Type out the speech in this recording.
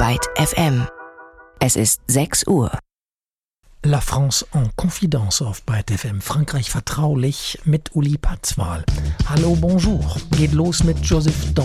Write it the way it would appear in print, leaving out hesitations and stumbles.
Byte FM. Es ist 6 Uhr. La France en Confidence auf Byte FM. Frankreich vertraulich mit Uli Patzwal. Hallo, bonjour. Geht los mit Joseph